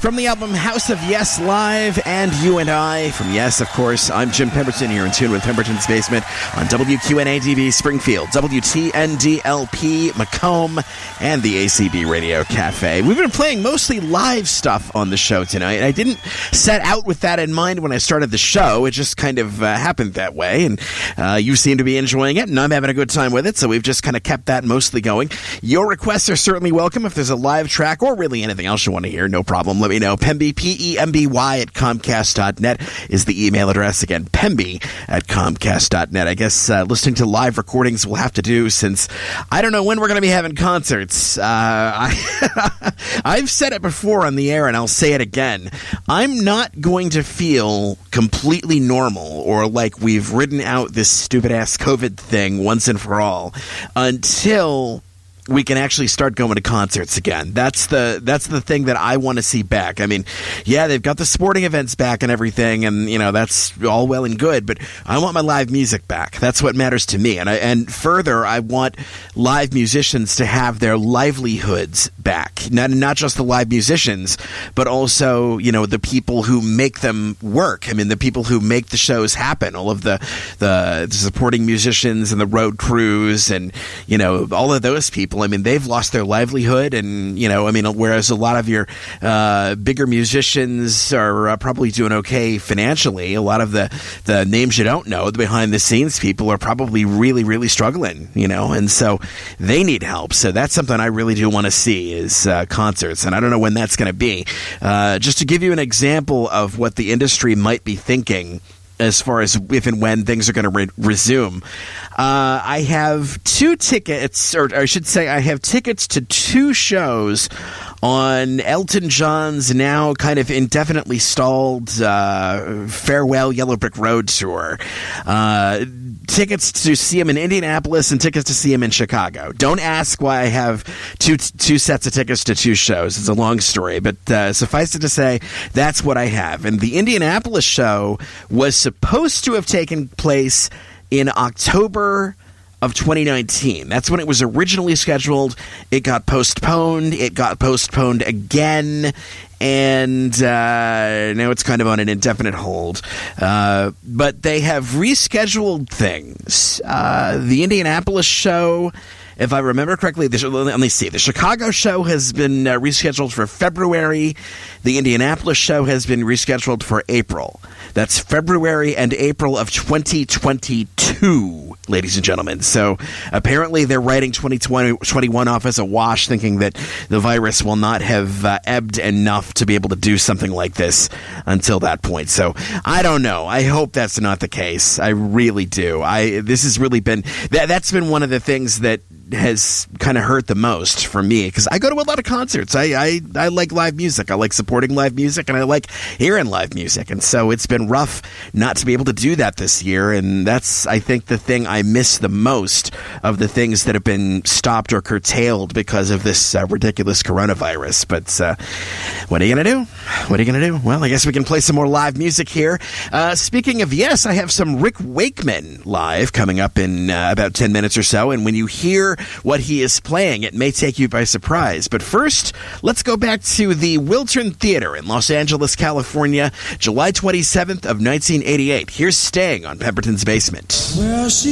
From the album House of Yes Live and You and I from Yes, of course, I'm Jim Pemberton here in tune with Pemberton's Basement on WQNA-TV Springfield, WTNDLP Macomb, and the ACB Radio Cafe. We've been playing mostly live stuff on the show tonight. I didn't set out with that in mind when I started the show. It just kind of happened that way, and you seem to be enjoying it, and I'm having a good time with it, so we've just kind of kept that mostly going. Your requests are certainly welcome. If there's a live track or really anything else you want to hear, no problem. Let me know. Pemby, P-E-M-B-Y at Comcast.net is the email address. Again, Pemby at Comcast.net. I guess listening to live recordings we'll have to do since I don't know when we're going to be having concerts. I've said it before on the air and I'll say it again. I'm not going to feel completely normal or like we've ridden out this stupid-ass COVID thing once and for all until we can actually start going to concerts again. That's the thing that I want to see back. I mean, yeah, they've got the sporting events back and everything, and you know that's all well and good. But I want my live music back. That's what matters to me. And further, I want live musicians to have their livelihoods back. Not just the live musicians, but also the people who make them work. I mean, the people who make the shows happen. All of the supporting musicians and the road crews, and all of those people. I mean, they've lost their livelihood, and whereas a lot of your bigger musicians are probably doing okay financially, a lot of the names you don't know, the behind the scenes people, are probably really, really struggling. And so they need help. So that's something I really do want to see is concerts, and I don't know when that's going to be. Just to give you an example of what the industry might be thinking as far as if and when things are going to resume. I have two tickets, or I should say I have tickets to two shows on Elton John's now kind of indefinitely stalled Farewell Yellow Brick Road tour. Tickets to see him in Indianapolis and tickets to see him in Chicago. Don't ask why I have two sets of tickets to two shows. It's a long story, but suffice it to say, that's what I have. And the Indianapolis show was supposed to have taken place in October of 2019. That's when it was originally scheduled. It got postponed. It got postponed again. And now it's kind of on an indefinite hold. But they have rescheduled things. The Indianapolis show, if I remember correctly, let me see. The Chicago show has been rescheduled for February. The Indianapolis show has been rescheduled for April. That's February and April of 2022, ladies and gentlemen. So apparently they're writing 2021 off as a wash, thinking that the virus will not have ebbed enough to be able to do something like this until that point. So I don't know. I hope that's not the case. I really do. This has really been that's been one of the things that has kind of hurt the most for me, because I go to a lot of concerts. I like live music. I like supporting live music, and I like hearing live music. And so it's been rough not to be able to do that this year. And that's, I think, the thing I miss the most of the things that have been stopped or curtailed because of this ridiculous coronavirus. But what are you going to do? What are you going to do? Well, I guess we can play some more live music here. Speaking of yes, I have some Rick Wakeman live coming up in about 10 minutes or so. And when you hear what he is playing, it may take you by surprise. But first, let's go back to the Wiltern Theater in Los Angeles, California, July 27th of 1988. Here's Staying on Pemberton's Basement. Well, she